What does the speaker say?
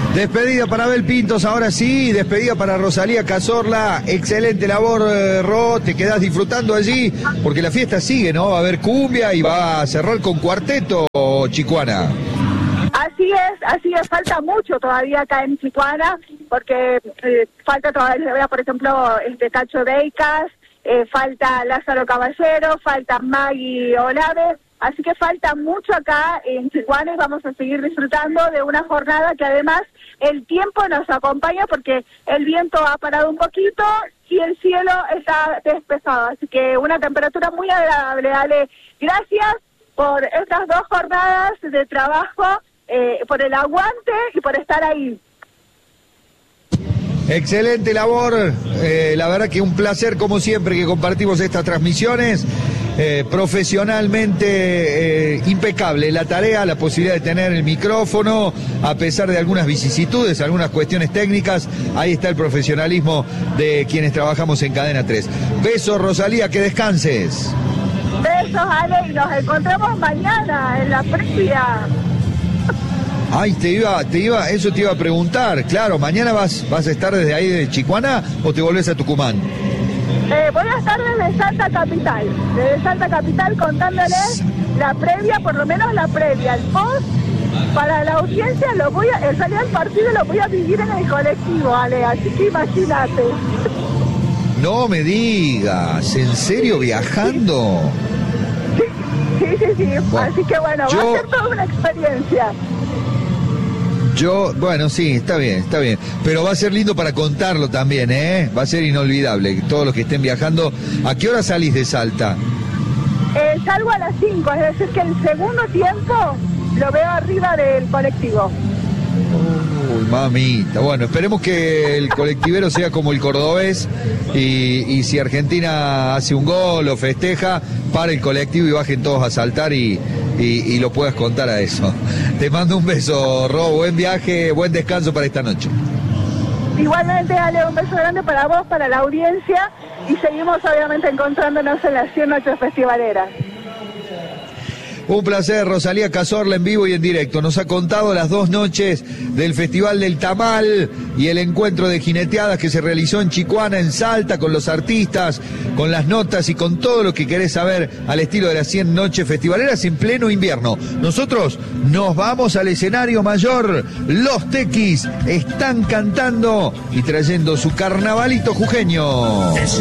Despedida para Abel Pintos, ahora sí, despedida para Rosalía Cazorla, excelente labor, Ro, te quedás disfrutando allí, porque la fiesta sigue, ¿no? Va a haber cumbia y va a cerrar con cuarteto, Chicuana. Así es, falta mucho todavía acá en Chicuana, porque falta todavía, por ejemplo, Cacho Deicas, falta Lázaro Caballero, falta Maggie Olave. Así que falta mucho acá en Chicuana y vamos a seguir disfrutando de una jornada que además el tiempo nos acompaña porque el viento ha parado un poquito y el cielo está despejado. Así que una temperatura muy agradable. Ale, gracias por estas 2 jornadas de trabajo, por el aguante y por estar ahí. Excelente labor, la verdad que un placer como siempre que compartimos estas transmisiones. Profesionalmente impecable la tarea, la posibilidad de tener el micrófono, a pesar de algunas vicisitudes, algunas cuestiones técnicas, ahí está el profesionalismo de quienes trabajamos en Cadena 3. Besos, Rosalía, que descanses. Besos, Ale, y nos encontramos mañana en la previa. Ay, eso te iba a preguntar, claro, mañana vas a estar desde ahí de Chicuana o te volvés a Tucumán. Voy a estar desde Salta Capital contándoles la previa, por lo menos la previa, el post, para la audiencia el salir al partido lo voy a vivir en el colectivo, Ale, así que imagínate. No me digas, ¿en serio viajando? Sí, bueno, así que bueno, va a ser toda una experiencia. Bueno, sí, está bien, pero va a ser lindo para contarlo también, va a ser inolvidable, todos los que estén viajando. ¿A qué hora salís de Salta? Salgo a las 5, es decir que el segundo tiempo lo veo arriba del colectivo. Uy, mamita, bueno, esperemos que el colectivero sea como el cordobés y si Argentina hace un gol o festeja, para el colectivo y bajen todos a saltar y lo puedas contar a eso. Te mando un beso, Ro, buen viaje, buen descanso para esta noche. Igualmente, Ale, un beso grande para vos, para la audiencia, y seguimos obviamente encontrándonos en las 100 noches festivaleras. Un placer, Rosalía Cazorla en vivo y en directo. Nos ha contado las 2 noches del Festival del Tamal y el encuentro de jineteadas que se realizó en Chicuana, en Salta, con los artistas, con las notas y con todo lo que querés saber al estilo de las 100 noches festivaleras en pleno invierno. Nosotros nos vamos al escenario mayor. Los Tequis están cantando y trayendo su carnavalito jujeño.